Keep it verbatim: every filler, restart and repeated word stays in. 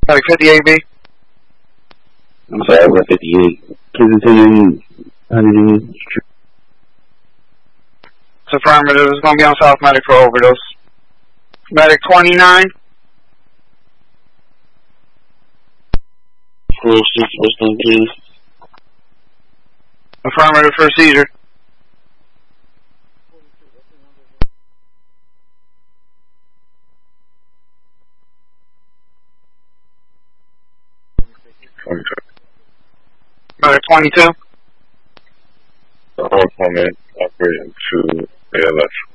Like fifty-eight B. I'm sorry, we're fifty-eight. Kensington, Huntington. It's affirmative. It's going to be on South Medic for overdose. Medic twenty-nine. four six, Western, please. Affirmative for seizure. Medic twenty-two. The whole comment operating to A L F.